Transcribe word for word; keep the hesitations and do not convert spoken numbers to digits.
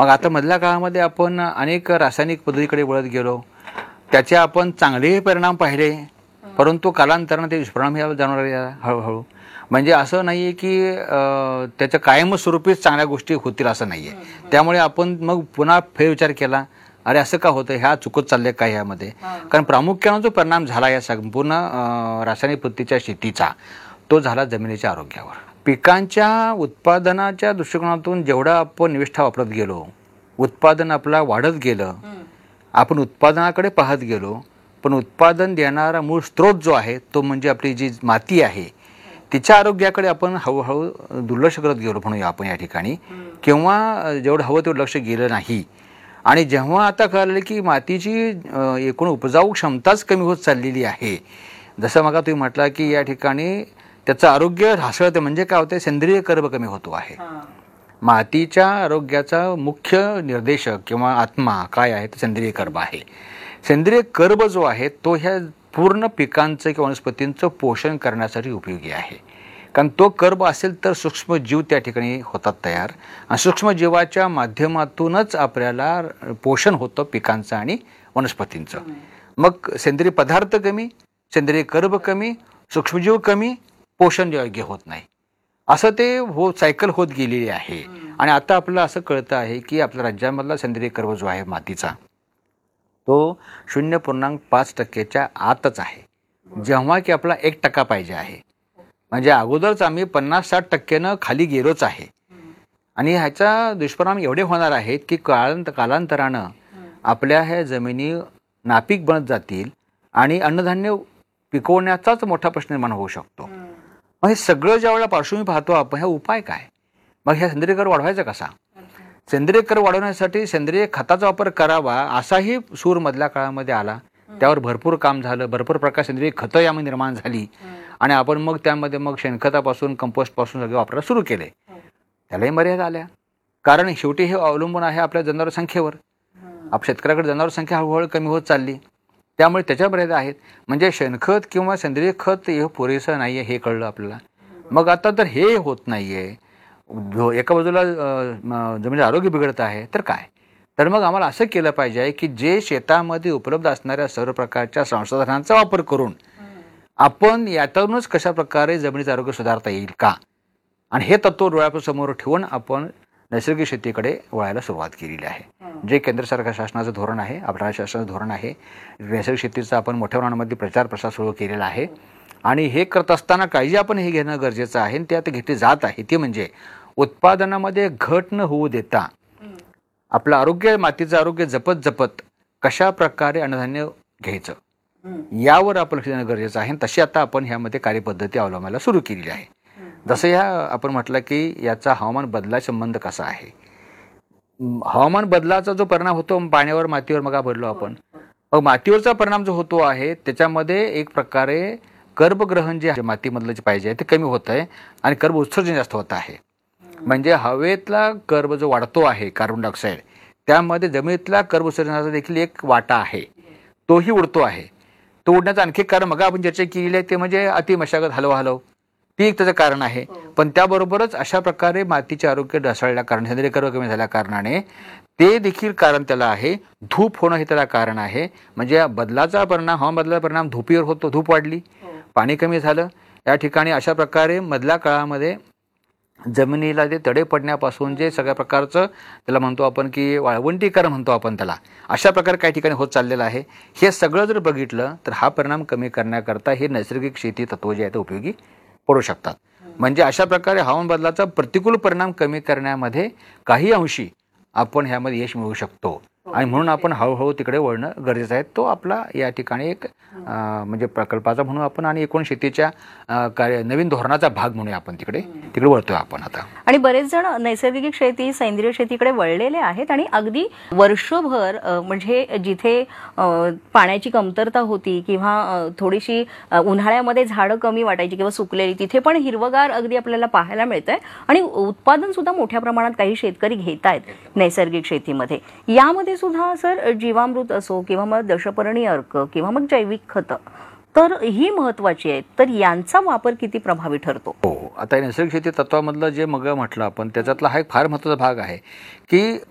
मग आता मधल्या काळामध्ये आपण अनेक रासायनिक पद्धतीकडे वळत गेलो, त्याचे आपण चांगलेही परिणाम पाहिले, परंतु कालांतराने ते दुष्परिणाम हे जाणवले हळूहळू. म्हणजे असं नाही आहे की त्याच्या कायमस्वरूपीच चांगल्या गोष्टी होतील असं नाही आहे. त्यामुळे आपण मग पुन्हा फेरविचार केला, अरे असं का होतं, ह्या चुकत चालले काय ह्यामध्ये. कारण प्रामुख्यानं जो परिणाम झाला या संपूर्ण रासायनिक पद्धतीच्या शेतीचा, तो झाला जमिनीच्या आरोग्यावर. पिकांच्या उत्पादनाच्या दृष्टिकोनातून जेवढा आपण निविष्ठा वापरत गेलो, उत्पादन आपला वाढत गेलं, आपण उत्पादनाकडे पाहत गेलो, पण उत्पादन देणारा मूळ स्रोत जो आहे तो म्हणजे आपली जी माती आहे, तिच्या आरोग्याकडे आपण हळूहळू दुर्लक्ष करत गेलो म्हणूया आपण या ठिकाणी, किंवा जेवढं हवं तेवढं लक्ष गेलं नाही. आणि जेव्हा आता कळलं की मातीची एकूण उपजाऊ क्षमताच कमी होत चाललेली आहे, जसं मग तुम्ही म्हटलं की या ठिकाणी त्याचं आरोग्य ढासळते, म्हणजे काय होतं, सेंद्रिय कर्ब कमी होतो आहे. मातीच्या आरोग्याचा मुख्य निर्देशक किंवा आत्मा काय आहे, तर सेंद्रिय कर्ब आहे. सेंद्रिय कर्ब जो आहे तो ह्या पूर्ण पिकांचं किंवा वनस्पतींचं पोषण करण्यासाठी उपयोगी आहे. कारण तो कर्ब असेल तर सूक्ष्मजीव त्या ठिकाणी होतात तयार, आणि सूक्ष्मजीवाच्या माध्यमातूनच आपल्याला पोषण होतं पिकांचं आणि वनस्पतींचं. मग सेंद्रिय पदार्थ कमी, सेंद्रिय कर्ब कमी, सूक्ष्मजीव कमी, पोषण योग्य होत नाही, असं ते हो सायकल होत गेलेली आहे. आणि आता आपल्याला असं कळतं आहे की आपल्या राज्यामधला सेंद्रिय कर्ब जो आहे मातीचा, तो शून्य पूर्णांक पाच टक्क्याच्या आतच आहे, जेव्हा की आपला एक टक्का पाहिजे आहे. म्हणजे अगोदरच आम्ही पन्नास साठ टक्क्यानं खाली गेलोच आहे. आणि ह्याचा दुष्परिणाम एवढे होणार आहेत की कालांत कालांतरानं आपल्या ह्या जमिनी नापीक बनत जातील आणि अन्नधान्य पिकवण्याचाच मोठा प्रश्न निर्माण होऊ शकतो. मग हे सगळं ज्या वेळेला पार्श्वभूमी पाहतो आपण, ह्या उपाय काय, मग ह्या सेंद्रिय कर वाढवायचा कसा. सेंद्रिय कर वाढवण्यासाठी सेंद्रिय खताचा वापर करावा असाही सूर मधल्या काळामध्ये आला. त्यावर भरपूर काम झालं, भरपूर प्रकार सेंद्रिय खतं यामध्ये निर्माण झाली, आणि आपण मग त्यामध्ये मग शेणखतापासून कंपोस्टपासून सगळे वापरायला सुरू केले. त्यालाही मर्यादा आल्या, कारण शेवटी हे अवलंबून आहे आपल्या जनावर संख्येवर. आप शेतकऱ्याकडे जनावर संख्या हळूहळू कमी होत चालली, त्यामुळे त्याच्या मर्यादा आहेत. म्हणजे शेणखत किंवा सेंद्रिय खत हे पुरेसं नाही आहे हे कळलं आपल्याला. मग आता तर हे होत नाही आहे, एका बाजूला जमिनीचं आरोग्य बिघडत आहे, तर काय, तर मग आम्हाला असं केलं पाहिजे की जे शेतामध्ये उपलब्ध असणाऱ्या सर्व प्रकारच्या संसाधनांचा वापर करून आपण यातूनच कशा प्रकारे जमिनीचं आरोग्य सुधारता येईल का, आणि हे तत्व डोळ्यासमोर ठेवून आपण नैसर्गिक शेतीकडे वळायला सुरुवात केलेली आहे. जे केंद्र सरकार शासनाचं धोरण आहे, आपल्या शासनाचं धोरण आहे, नैसर्गिक शेतीचा आपण मोठ्या प्रमाणामध्ये प्रचार प्रसार सुरू केलेला आहे. आणि हे करत असताना काळजी आपण हे घेणं गरजेचं आहे, आणि ते आता घेतली जात आहे. ती म्हणजे उत्पादनामध्ये घट न होऊ देता आपलं आरोग्य, मातीचं आरोग्य जपत जपत कशा प्रकारे अन्नधान्य घ्यायचं यावर आपण लक्ष देणं गरजेचं आहे. तशी आता आपण ह्यामध्ये कार्यपद्धती अवलंबायला सुरू केलेली आहे. जसं ह्या आपण म्हटलं की याचा हवामान बदलाचा संबंध कसा आहे. हवामान बदलाचा जो परिणाम होतो पाण्यावर, मातीवर, मग बोललो आपण, मग मातीवरचा परिणाम जो होतो आहे त्याच्यामध्ये एक प्रकारे कर्बग्रहण जे आहे मातीमधलं जे पाहिजे ते कमी होत आहे, आणि कर्ब उत्सर्जन जास्त होत आहे. म्हणजे हवेतला कर्ब जो वाढतो आहे कार्बन डायऑक्साईड, त्यामध्ये जमिनीतला कर्ब उत्सर्जनाचा देखील एक वाटा आहे, तोही उडतो आहे. तो उडण्याचं आणखी कारण मग आपण चर्चा केलेली आहे ते म्हणजे अतिमशागत, हलव हलव, ती एक त्याचं कारण आहे. पण त्याबरोबरच अशा प्रकारे मातीचे आरोग्य ढासळल्या कारण, सेंद्रिय कर्ब कमी झाल्या कारणाने ते देखील कारण त्याला आहे. धूप होणं हे त्याला कारण आहे. म्हणजे बदलाचा परिणाम, हवामान बदलाचा परिणाम धुपीवर होतो, धूप वाढली, पाणी कमी झालं या ठिकाणी. अशा प्रकारे मधल्या काळामध्ये जमिनीला जे तडे पडण्यापासून जे सगळ्या प्रकारचं त्याला म्हणतो आपण की वाळवंटीकरण म्हणतो आपण त्याला, अशा प्रकारे काही ठिकाणी होत चाललेलं आहे. हे सगळं जर बघितलं तर हा परिणाम कमी करण्याकरता हे नैसर्गिक शेती तत्व जे आहे ते उपयोगी पडू शकतात. म्हणजे अशा प्रकारे हवामान बदलाचा प्रतिकूल परिणाम कमी करण्यामध्ये काही अंशी आपण ह्यामध्ये यश मिळवू शकतो, आणि म्हणून आपण हळूहळू तिकडे वळणं गरजेचं आहे. तो आपला या ठिकाणी एक म्हणजे प्रकल्पाचा म्हणून आपण, आणि एकूण शेतीच्या कार्य नवीन धोरणाचा भाग म्हणून आपण तिकडे तिकडे वळतोय आपण आता. आणि बरेच जण नैसर्गिक शेती, सेंद्रिय शेतीकडे वळलेले आहेत, आणि अगदी वर्षभर म्हणजे जिथे पाण्याची कमतरता होती किंवा थोडीशी उन्हाळ्यामध्ये झाडं कमी वाटायची किंवा सुकलेली, तिथे पण हिरवगार अगदी आपल्याला पाहायला मिळतंय, आणि उत्पादन सुद्धा मोठ्या प्रमाणात काही शेतकरी घेत आहेत नैसर्गिक शेतीमध्ये. यामध्ये सुद्धा सर जीवामृत असो किंवा मग दशपर्णी अर्क किंवा मग जैविक खतं तर ही महत्वाची आहेत, तर यांचा वापर किती प्रभावी ठरतो. हो, आता नैसर्गिक शेती तत्वामधलं जे मग म्हटलं आपण त्याच्यातला हा एक फार महत्त्वाचा भाग आहे की